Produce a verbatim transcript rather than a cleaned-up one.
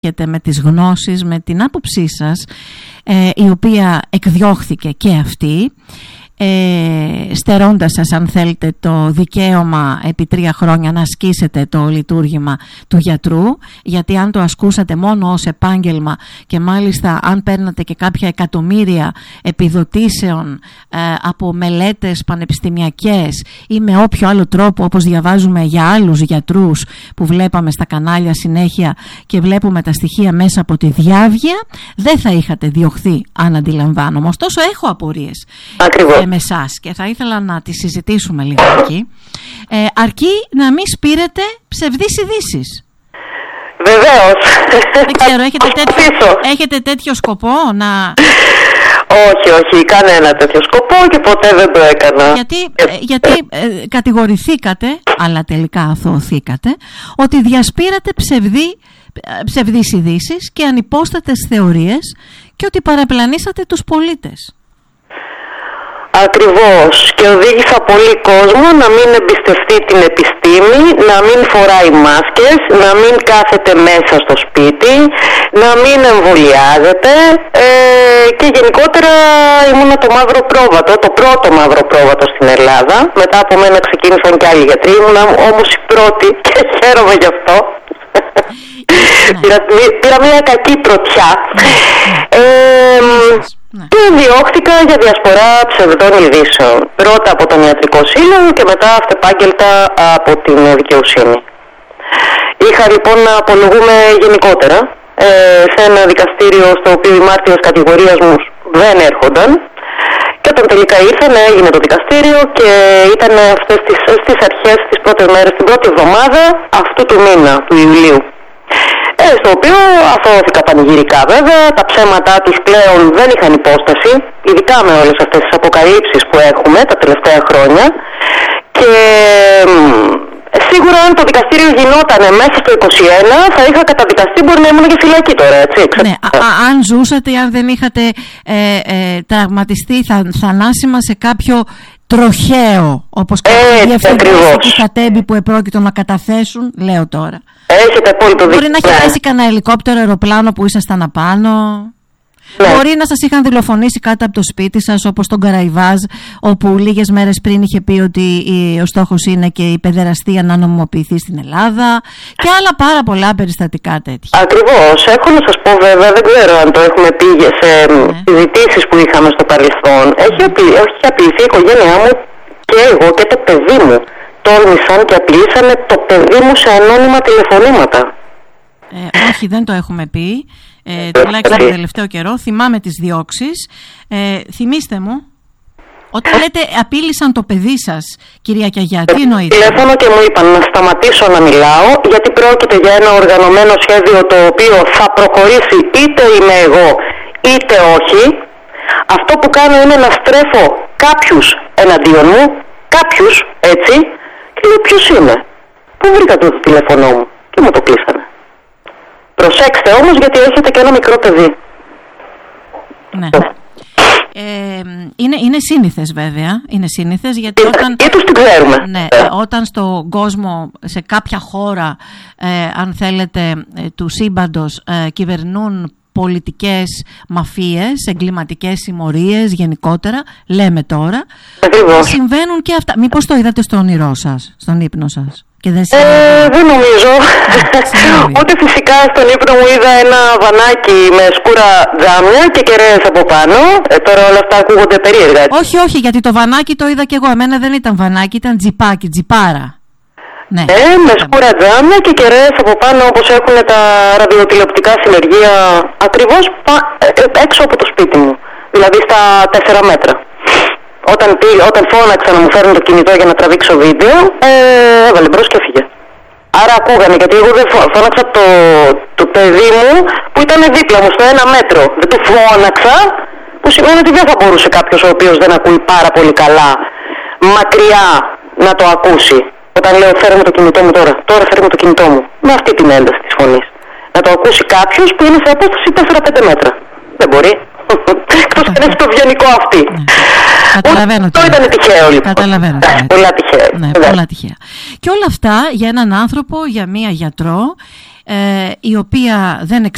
με τις γνώσεις, με την άποψή σας, ε, η οποία εκδιώχθηκε και αυτή, ε, στερώντας σας, αν θέλετε, το δικαίωμα επί τρία χρόνια να ασκήσετε το λειτουργήμα του γιατρού, γιατί αν το ασκούσατε μόνο ως επάγγελμα και μάλιστα αν παίρνατε και κάποια εκατομμύρια επιδοτήσεων ε, από μελέτες πανεπιστημιακές ή με όποιο άλλο τρόπο, όπως διαβάζουμε για άλλους γιατρούς που βλέπαμε στα κανάλια συνέχεια και βλέπουμε τα στοιχεία μέσα από τη διάβγεια, δεν θα είχατε διωχθεί, αν αντιλαμβάνομαι. Ωστόσο έχω απορίες. Ακριβώς. Με εσάς και θα ήθελα να τη συζητήσουμε λιγάκι, ε, αρκεί να μην σπείρετε ψευδείς ειδήσεις. Βεβαίως. Δεν ξέρω, έχετε τέτοιο, έχετε τέτοιο σκοπό να... Όχι, όχι, κανένα τέτοιο σκοπό και ποτέ δεν το έκανα. Γιατί, ε, γιατί ε, κατηγορηθήκατε, αλλά τελικά αθωωθήκατε, ότι διασπείρατε ψευδή, ψευδείς ειδήσεις και ανυπόστατες θεωρίες και ότι παραπλανήσατε τους πολίτες. Ακριβώς, και οδήγησα πολύ κόσμο να μην εμπιστευτεί την επιστήμη, να μην φοράει μάσκες, να μην κάθεται μέσα στο σπίτι, να μην εμβολιάζεται ε, και γενικότερα ήμουν το μαύρο πρόβατο, το πρώτο μαύρο πρόβατο στην Ελλάδα. Μετά από μένα ξεκίνησαν και άλλοι γιατροί, ήμουν όμως η πρώτη και χαίρομαι γι' αυτό. πήρα, πήρα μια κακή πρωτιά. Ε, Ναι. Και διώχθηκα για διασπορά ψευδών ειδήσεων. Πρώτα από τον Ιατρικό Σύλλογο και μετά αυτεπάγγελτα από την δικαιοσύνη. Είχα λοιπόν να απολογούμε γενικότερα ε, σε ένα δικαστήριο στο οποίο οι μάρτυρες κατηγορίας μου δεν έρχονταν. Και όταν τελικά ήρθαν, έγινε το δικαστήριο και ήταν αυτές τις, στις αρχές, τις πρώτες μέρες, την πρώτη εβδομάδα αυτού του μήνα, του Ιουλίου. Ε, στο οποίο αθώθηκα πανηγυρικά βέβαια, τα ψέματά τους πλέον δεν είχαν υπόσταση, ειδικά με όλες αυτές τις αποκαλύψεις που έχουμε τα τελευταία χρόνια και σίγουρα αν το δικαστήριο γινόταν μέσα στο είκοσι ένα θα είχα καταδικαστεί, μπορεί να ήμουν και φυλακή τώρα, έτσι. Ναι, α, α, αν ζούσατε, αν δεν είχατε ε, ε, τραυματιστεί θα, θανάσιμα σε κάποιο τροχαίο, όπως κάποιοι διευθυντές του Χατέμπη που επρόκειτο να καταθέσουν, λέω τώρα. Έχετε απόλυτο δίκιο. Μπορεί να έχει πέσει κανένα ελικόπτερο, αεροπλάνο που ήσασταν απάνω. Ναι. Μπορεί να σας είχαν δολοφονήσει κάτω από το σπίτι σας, όπως τον Καραϊβάζ, όπου λίγες μέρες πριν είχε πει ότι ο στόχος είναι και η παιδεραστία να νομιμοποιηθεί στην Ελλάδα και άλλα πάρα πολλά περιστατικά τέτοια. Ακριβώς. Έχω να σας πω βέβαια, δεν ξέρω αν το έχουμε πει σε ναι. συζητήσεις που είχαμε στο παρελθόν. Έχει, απει... έχει απειληθεί η οικογένειά μου και εγώ και το παιδί μου. Τόλμησαν και απειλήσανε το παιδί μου σε ανώνυμα τηλεφωνήματα. Ε, όχι, δεν το έχουμε πει. Ε, τουλάχιστον τον τελευταίο καιρό. Θυμάμαι τις διώξεις. Ε, θυμήστε μου, όταν λέτε απείλησαν το παιδί σας, κυρία Κιαγιά, τι εννοείτε? Τηλέφωνο και μου είπαν να σταματήσω να μιλάω, γιατί πρόκειται για ένα οργανωμένο σχέδιο το οποίο θα προχωρήσει είτε είμαι εγώ είτε όχι. Αυτό που κάνω είναι να στρέφω κάποιους εναντίον μου, κάποιους έτσι, και λέω ποιος είναι. Πού βρήκατε το τηλέφωνο μου και μου το κλείσανε. Προσέξτε όμως, γιατί έχετε και ένα μικρό παιδί. Ναι. Ε, είναι, είναι σύνηθες βέβαια. Είναι σύνηθες γιατί όταν, ή τους την ξέρουμε. Ναι, όταν στον κόσμο, σε κάποια χώρα, ε, αν θέλετε, ε, του σύμπαντος ε, κυβερνούν πολιτικές μαφίες, εγκληματικές συμμορίες γενικότερα, λέμε τώρα, Ακριβώς. Συμβαίνουν και αυτά. Μήπως το είδατε στο όνειρό σας, στον ύπνο σας? Και δεν, ε, δεν νομίζω. Ούτε φυσικά στον ύπνο μου είδα ένα βανάκι με σκούρα τζάμια και κεραίες από πάνω. Ε, τώρα όλα αυτά ακούγονται περίεργα. Όχι, όχι, γιατί το βανάκι το είδα κι εγώ. Εμένα δεν ήταν βανάκι, ήταν τζιπάκι, τζιπάρα. Ναι, ε, με σκούρα τζάμια και κεραίες από πάνω, όπως έχουν τα ραδιοτηλεοπτικά συνεργεία, ακριβώς έξω από το σπίτι μου. Δηλαδή στα τέσσερα μέτρα. Όταν, όταν φώναξα να μου φέρουν το κινητό για να τραβήξω βίντεο, ε, έβαλε μπρος και έφυγε. Άρα ακούγανε, γιατί εγώ δεν φώναξα το, το παιδί μου που ήταν δίπλα μου στο ένα μέτρο. Δεν το φώναξα, που σημαίνει ότι δεν θα μπορούσε κάποιος ο οποίος δεν ακούει πάρα πολύ καλά, μακριά να το ακούσει. Όταν λέω φέρε μου το κινητό μου τώρα, τώρα φέρε μου το κινητό μου, με αυτή την ένταση της φωνής. Να το ακούσει κάποιος που είναι σε απόσταση τέσσερα πέντε μέτρα. Δεν μπορεί. Εκτός αν έχει το ευγενικό αυτή. Καταλαβαίνω. Το ήταν τυχαίο λοιπόν. Καταλαβαίνω. Πολλά τυχαία. Ναι, πολλά τυχαία. Και όλα αυτά για έναν άνθρωπο, για μία γιατρό, ε, η οποία δεν